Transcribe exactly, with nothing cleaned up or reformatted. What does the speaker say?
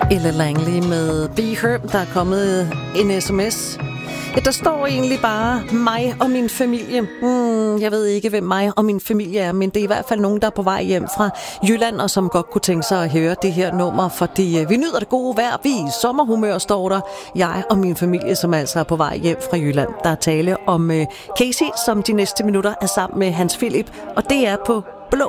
Elle Langley med Be Her. Der er kommet en sms. Ja, der står egentlig bare mig og min familie. Hmm, jeg ved ikke, hvem mig og min familie er, men det er i hvert fald nogen, der er på vej hjem fra Jylland, og som godt kunne tænke sig at høre det her nummer, fordi vi nyder det gode vejr. Vi er i sommerhumør, står der. Jeg og min familie, som altså er på vej hjem fra Jylland. Der er tale om Casey, som de næste minutter er sammen med Hans Philip, og det er på